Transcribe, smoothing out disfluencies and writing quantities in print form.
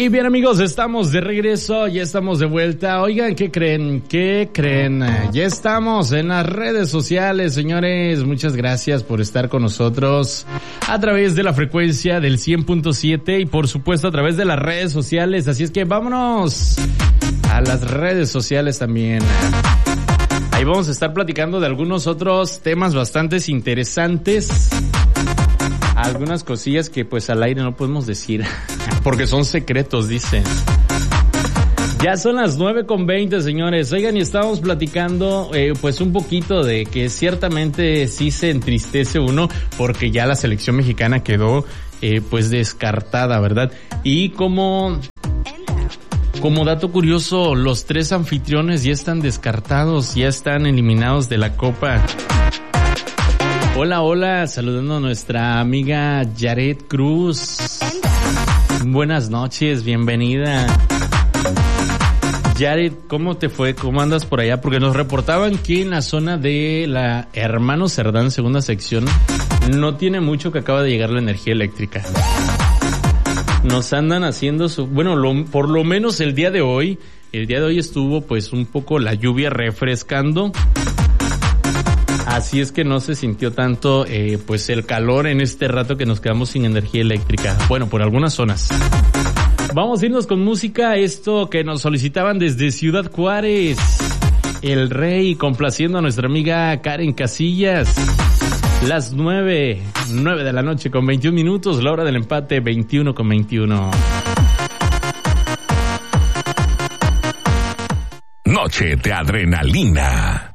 Y bien, amigos, estamos de regreso, ya estamos de vuelta. Oigan, ¿qué creen? Ya estamos en las redes sociales, señores. Muchas gracias por estar con nosotros a través de la frecuencia del 100.7 y por supuesto a través de las redes sociales. Así es que vámonos a las redes sociales también. Ahí vamos a estar platicando de algunos otros temas bastante interesantes. Algunas cosillas que pues al aire no podemos decir porque son secretos, dicen. Ya son las 9:20, señores. Oigan, y estábamos platicando pues un poquito de que ciertamente sí se entristece uno porque ya la selección mexicana quedó pues descartada, ¿verdad? Y como dato curioso, los 3 anfitriones ya están descartados, ya están eliminados de la Copa. Hola, saludando a nuestra amiga Yaret Cruz. Buenas noches, bienvenida. Yaret, ¿cómo te fue? ¿Cómo andas por allá? Porque nos reportaban que en la zona de la Hermano Cerdán, segunda sección, no tiene mucho que acaba de llegar la energía eléctrica. Nos andan haciendo por lo menos el día de hoy estuvo pues un poco la lluvia refrescando. Así es que no se sintió tanto pues el calor en este rato que nos quedamos sin energía eléctrica. Bueno, por algunas zonas. Vamos a irnos con música, esto que nos solicitaban desde Ciudad Juárez. El Rey, complaciendo a nuestra amiga Karen Casillas. Las 9 de la noche con 21 minutos, la hora del empate 21:21. Noche de adrenalina.